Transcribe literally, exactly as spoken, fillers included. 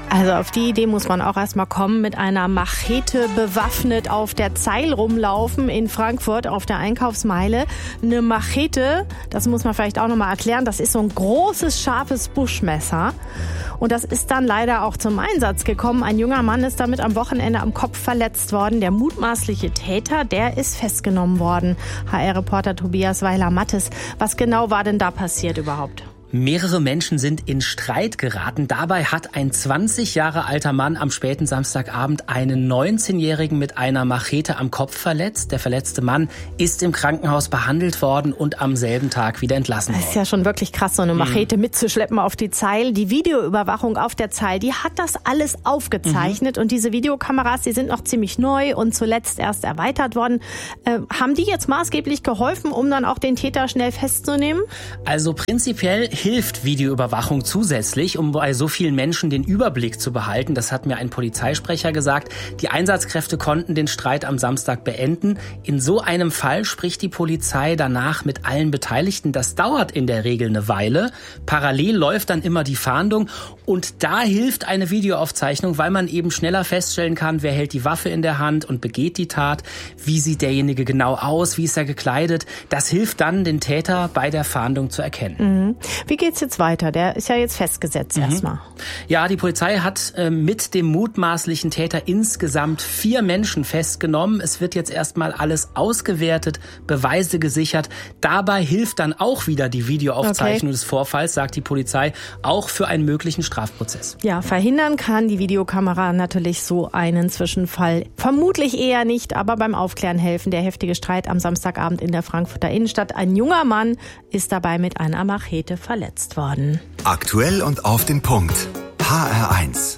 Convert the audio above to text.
Also auf die Idee muss man auch erstmal kommen, mit einer Machete bewaffnet auf der Zeil rumlaufen in Frankfurt auf der Einkaufsmeile. Eine Machete, das muss man vielleicht auch nochmal erklären, das ist so ein großes, scharfes Buschmesser. Und das ist dann leider auch zum Einsatz gekommen. Ein junger Mann ist damit am Wochenende am Kopf verletzt worden. Der mutmaßliche Täter, der ist festgenommen worden. H R-Reporter Tobias Weiler-Mattes. Was genau war denn da passiert überhaupt? Mehrere Menschen sind in Streit geraten. Dabei hat ein zwanzig Jahre alter Mann am späten Samstagabend einen neunzehnjährigen mit einer Machete am Kopf verletzt. Der verletzte Mann ist im Krankenhaus behandelt worden und am selben Tag wieder entlassen worden. Das ist ja schon wirklich krass, so eine Machete mhm. mitzuschleppen auf die Zeil. Die Videoüberwachung auf der Zeil, die hat das alles aufgezeichnet. Mhm. Und diese Videokameras, die sind noch ziemlich neu und zuletzt erst erweitert worden. Äh, haben die jetzt maßgeblich geholfen, um dann auch den Täter schnell festzunehmen? Also prinzipiell hilft Videoüberwachung zusätzlich, um bei so vielen Menschen den Überblick zu behalten. Das hat mir ein Polizeisprecher gesagt. Die Einsatzkräfte konnten den Streit am Samstag beenden. In so einem Fall spricht die Polizei danach mit allen Beteiligten. Das dauert in der Regel eine Weile. Parallel läuft dann immer die Fahndung. Und da hilft eine Videoaufzeichnung, weil man eben schneller feststellen kann, wer hält die Waffe in der Hand und begeht die Tat. Wie sieht derjenige genau aus? Wie ist er gekleidet? Das hilft dann, den Täter bei der Fahndung zu erkennen. Mhm. Wie geht's jetzt weiter? Der ist ja jetzt festgesetzt mhm. erstmal. Ja, die Polizei hat äh, mit dem mutmaßlichen Täter insgesamt vier Menschen festgenommen. Es wird jetzt erstmal alles ausgewertet, Beweise gesichert. Dabei hilft dann auch wieder die Videoaufzeichnung okay. des Vorfalls, sagt die Polizei, auch für einen möglichen Strafprozess. Ja, verhindern kann die Videokamera natürlich so einen Zwischenfall vermutlich eher nicht, aber beim Aufklären helfen. Der heftige Streit am Samstagabend in der Frankfurter Innenstadt. Ein junger Mann ist dabei mit einer Machete verletzt worden. Aktuell und auf den Punkt. H R eins.